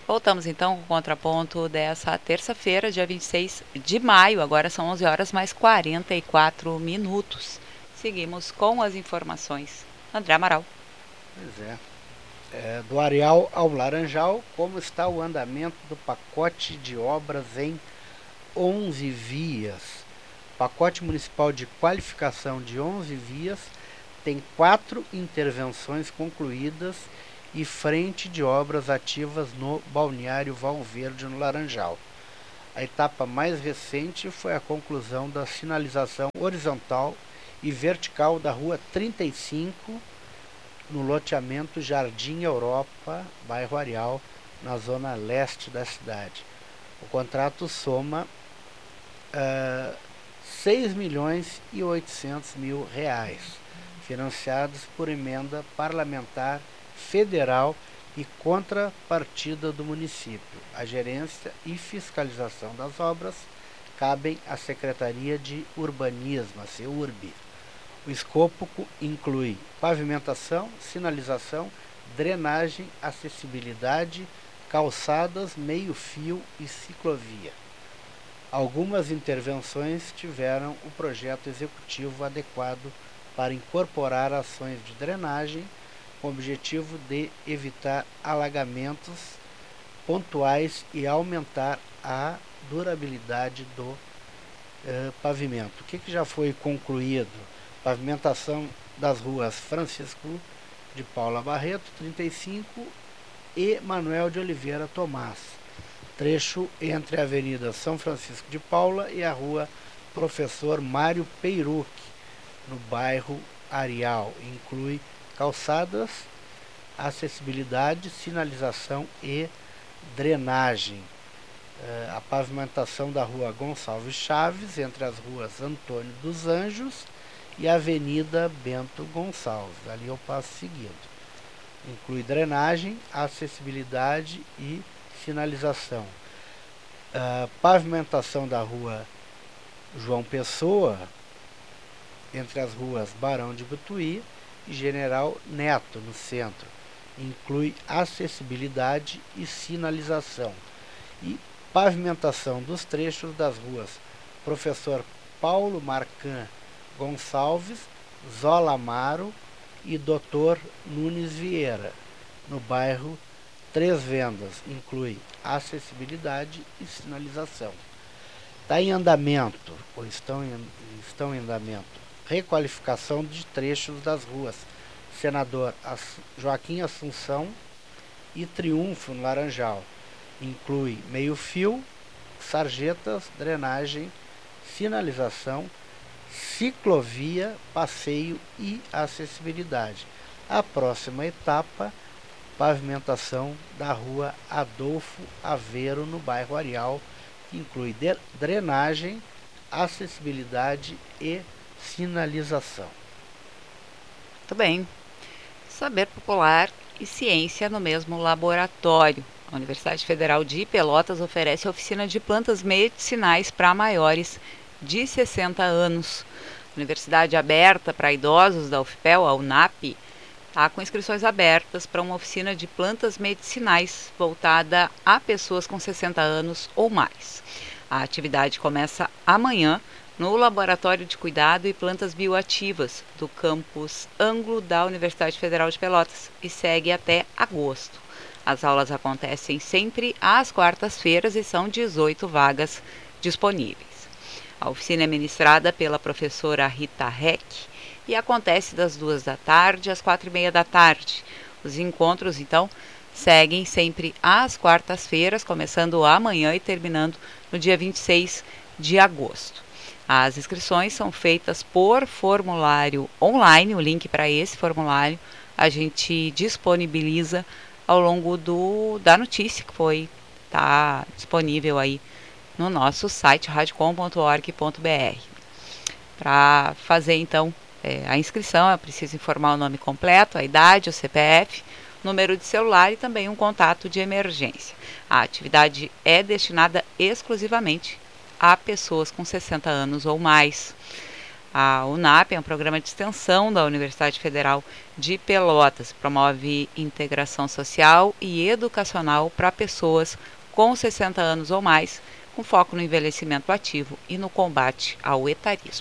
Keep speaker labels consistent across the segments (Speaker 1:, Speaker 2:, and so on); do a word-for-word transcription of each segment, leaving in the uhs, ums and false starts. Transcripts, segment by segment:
Speaker 1: Voltamos então com o contraponto dessa terça-feira, dia vinte e seis de maio. Agora são onze horas mais quarenta e quatro minutos. Seguimos com as informações. André Amaral.
Speaker 2: Pois é. é. Do Areal ao Laranjal, como está o andamento do pacote de obras em onze vias? O pacote municipal de qualificação de onze vias tem quatro intervenções concluídas e frente de obras ativas no Balneário Valverde, no Laranjal. A etapa mais recente foi a conclusão da sinalização horizontal e vertical da Rua trinta e cinco, no loteamento Jardim Europa, bairro Areal, na zona leste da cidade. O contrato soma uh, seis milhões e oitocentos mil reais, financiados por emenda parlamentar federal e contrapartida do município. A gerência e fiscalização das obras cabem à Secretaria de Urbanismo, a SEURB. O escopo inclui pavimentação, sinalização, drenagem, acessibilidade, calçadas, meio-fio e ciclovia. Algumas intervenções tiveram o projeto executivo adequado para incorporar ações de drenagem, com o objetivo de evitar alagamentos pontuais e aumentar a durabilidade do eh, pavimento. O que, que já foi concluído? Pavimentação das ruas Francisco de Paula Barreto, trinta e cinco, e Manuel de Oliveira Tomás, trecho entre a Avenida São Francisco de Paula e a Rua Professor Mário Peiruc, no bairro Areal. Inclui calçadas, acessibilidade, sinalização e drenagem. Uh, a pavimentação da Rua Gonçalves Chaves, entre as ruas Antônio dos Anjos e a Avenida Bento Gonçalves. Ali eu passo seguido. Inclui drenagem, acessibilidade e sinalização. Uh, pavimentação da Rua João Pessoa, entre as ruas Barão de Butuí e General Neto, no centro. Inclui acessibilidade e sinalização. E pavimentação dos trechos das ruas Professor Paulo Marcan Gonçalves, Zola Amaro e doutor Nunes Vieira, no bairro Três Vendas. Inclui acessibilidade e sinalização. Está em andamento, ou estão em, estão em andamento, requalificação de trechos das ruas Senador Joaquim Assunção e Triunfo, no Laranjal. Inclui meio-fio, sarjetas, drenagem, sinalização, ciclovia, passeio e acessibilidade. A próxima etapa, pavimentação da Rua Adolfo Aveiro, no bairro Areal, que inclui drenagem, acessibilidade e sinalização.
Speaker 1: Muito bem. Saber popular e ciência no mesmo laboratório. A Universidade Federal de Pelotas oferece oficina de plantas medicinais para maiores de sessenta anos. Universidade aberta para idosos da U F P E L, a UNAP, está com inscrições abertas para uma oficina de plantas medicinais voltada a pessoas com sessenta anos ou mais. A atividade começa amanhã no Laboratório de Cuidado e Plantas Bioativas do campus Ângulo da Universidade Federal de Pelotas e segue até agosto. As aulas acontecem sempre às quartas-feiras e são dezoito vagas disponíveis. A oficina é ministrada pela professora Rita Heck e acontece das duas da tarde às quatro e meia da tarde. Os encontros, então, seguem sempre às quartas-feiras, começando amanhã e terminando no dia vinte e seis de agosto. As inscrições são feitas por formulário online. O link para esse formulário a gente disponibiliza ao longo do, da notícia que foi tá disponível aí no nosso site radiocom ponto org ponto br. Para fazer então é, a inscrição é preciso informar o nome completo, a idade, o C P F, número de celular e também um contato de emergência. A atividade é destinada exclusivamente a pessoas com sessenta anos ou mais. A UNAP é um programa de extensão da Universidade Federal de Pelotas, promove integração social e educacional para pessoas com sessenta anos ou mais, com foco no envelhecimento ativo e no combate ao etarismo.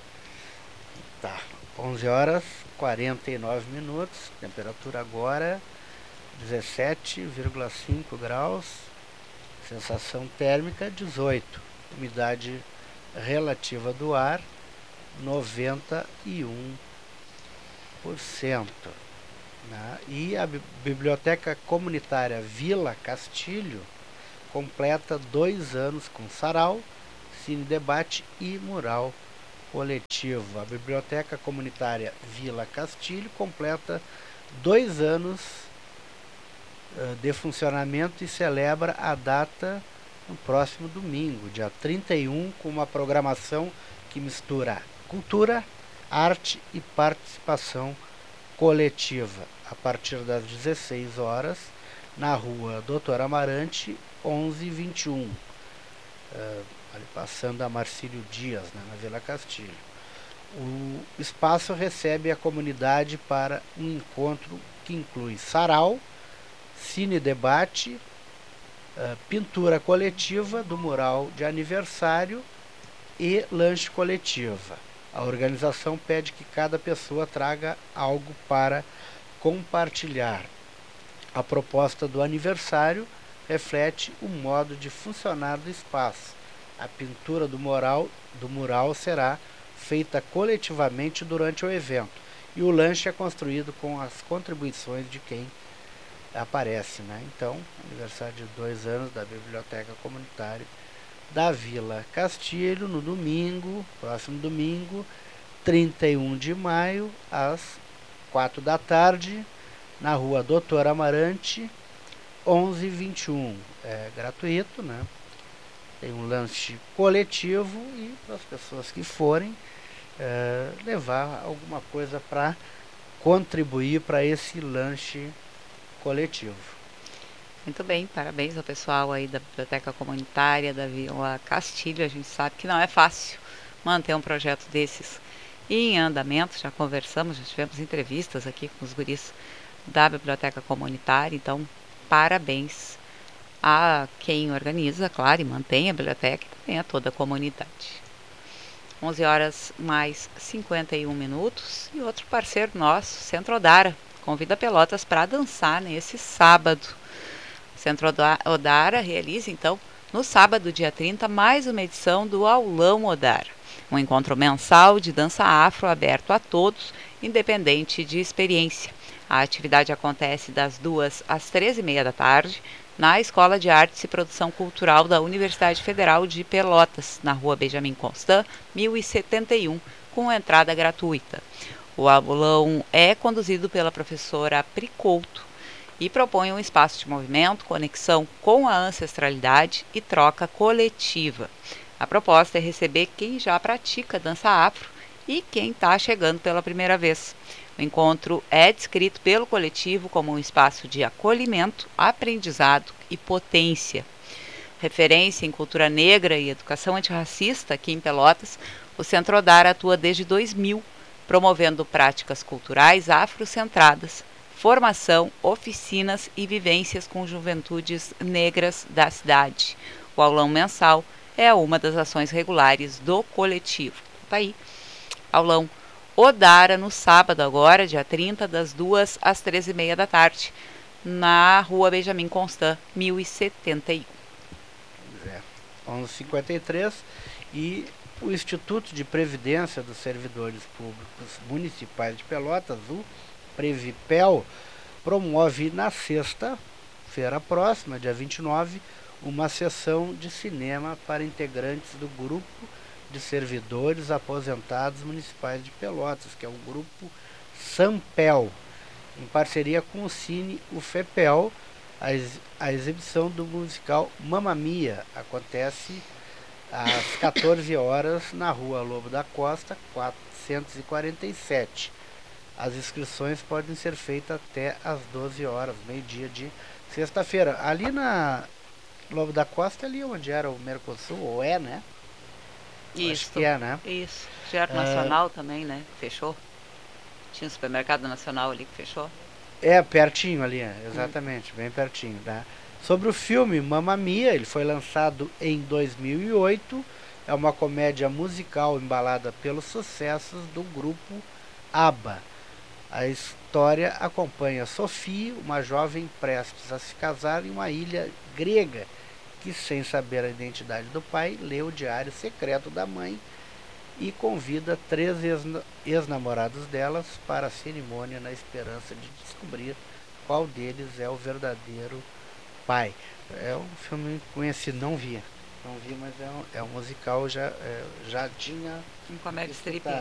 Speaker 2: Tá, onze horas e quarenta e nove minutos, temperatura agora dezessete vírgula cinco graus, sensação térmica dezoito, umidade relativa do ar noventa e um por cento. Né? E a Biblioteca Comunitária Vila Castilho completa dois anos com sarau, cine debate e mural coletivo. A Biblioteca Comunitária Vila Castilho completa dois anos uh, de funcionamento e celebra a data no próximo domingo, dia trinta e um, com uma programação que mistura cultura, arte e participação coletiva, a partir das dezesseis horas, na rua Doutor Amarante, onze vinte e um, uh, ali passando a Marcílio Dias, né, na Vila Castilho. O espaço recebe a comunidade para um encontro que inclui sarau, cine debate, uh, pintura coletiva do mural de aniversário e lanche coletiva. A organização pede que cada pessoa traga algo para compartilhar. A proposta do aniversário reflete o modo de funcionar do espaço. A pintura do mural, do mural será feita coletivamente durante o evento e o lanche é construído com as contribuições de quem aparece. Né? Então, aniversário de dois anos da Biblioteca Comunitária da Vila Castilho, no domingo, próximo domingo, trinta e um de maio, às quatro da tarde, na rua Doutor Amarante, onze vinte e um. É gratuito, né? Tem um lanche coletivo e para as pessoas que forem, é, levar alguma coisa para contribuir para esse lanche coletivo.
Speaker 1: Muito bem, parabéns ao pessoal aí da Biblioteca Comunitária da Vila Castilho. A gente sabe que não é fácil manter um projeto desses em andamento. Já conversamos, já tivemos entrevistas aqui com os guris da Biblioteca Comunitária. Então, parabéns a quem organiza, claro, e mantém a biblioteca e também a toda a comunidade. onze horas mais cinquenta e um minutos. E outro parceiro nosso, Centro Odara, convida Pelotas para dançar nesse sábado. Centro Odara realiza, então, no sábado, dia trinta, mais uma edição do Aulão Odara, um encontro mensal de dança afro aberto a todos, independente de experiência. A atividade acontece das duas às três e meia da tarde, na Escola de Artes e Produção Cultural da Universidade Federal de Pelotas, na rua Benjamin Constant, mil e setenta e um, com entrada gratuita. O aulão é conduzido pela professora Pri Couto, e propõe um espaço de movimento, conexão com a ancestralidade e troca coletiva. A proposta é receber quem já pratica dança afro e quem está chegando pela primeira vez. O encontro é descrito pelo coletivo como um espaço de acolhimento, aprendizado e potência. Referência em cultura negra e educação antirracista aqui em Pelotas, o Centro Odara atua desde dois mil, promovendo práticas culturais afrocentradas, formação, oficinas e vivências com juventudes negras da cidade. O aulão mensal é uma das ações regulares do coletivo. Tá aí, aulão Odara no sábado agora, dia trinta, das duas às três e meia da tarde, na rua Benjamin Constant, mil e setenta e um.
Speaker 2: É, onze e cinquenta e três, e o Instituto de Previdência dos Servidores Públicos Municipais de Pelotas, o Previpel, promove na sexta-feira próxima, dia vinte e nove, uma sessão de cinema para integrantes do grupo de servidores aposentados municipais de Pelotas, que é o grupo Sampel, em parceria com o Cine UFEPEL. A, ex a exibição do musical Mamma Mia acontece às quatorze horas na rua Lobo da Costa, quatrocentos e quarenta e sete. As inscrições podem ser feitas até às doze horas, meio-dia de sexta-feira. Ali na Lobo da Costa, ali onde era o Mercosul, ou é, né?
Speaker 1: Isso.
Speaker 2: Acho que é, né?
Speaker 1: Isso. Teatro
Speaker 2: Ah,
Speaker 1: Nacional também, né? Fechou. Tinha o supermercado nacional ali que fechou.
Speaker 2: É, pertinho ali, é, exatamente, bem pertinho, tá? Sobre o filme Mamma Mia, ele foi lançado em dois mil e oito, é uma comédia musical embalada pelos sucessos do grupo ABBA. A história acompanha Sophie, uma jovem prestes a se casar em uma ilha grega, que, sem saber a identidade do pai, lê o diário secreto da mãe e convida três ex-namorados delas para a cerimônia na esperança de descobrir qual deles é o verdadeiro pai. É um filme conhecido, não vi. Não vi, mas é um, é um musical, já, é, já tinha
Speaker 1: Um comédia strip.
Speaker 2: escutado.